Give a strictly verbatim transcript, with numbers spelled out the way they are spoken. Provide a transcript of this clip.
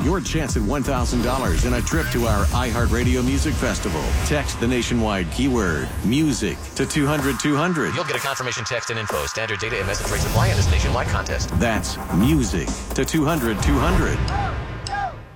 your chance at one thousand dollars and a trip to our iHeartRadio Music Festival. Text the nationwide keyword music to two hundred two hundred. You'll get a confirmation text and info. Standard data and message rates apply in this nationwide contest. That's music to two hundred two hundred.